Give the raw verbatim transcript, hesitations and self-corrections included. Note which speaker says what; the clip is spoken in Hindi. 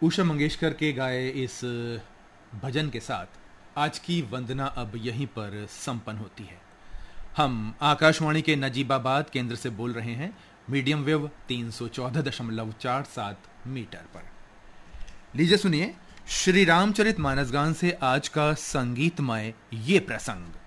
Speaker 1: उषा मंगेशकर के गाए इस भजन के साथ आज की वंदना अब यहीं पर संपन्न होती है। हम आकाशवाणी के नजीबाबाद केंद्र से बोल रहे हैं, मीडियम वेव तीन सौ चौदह दशमलव चार सात मीटर पर। लीजिए सुनिए श्री रामचरित मानस गान से आज का संगीतमय ये प्रसंग।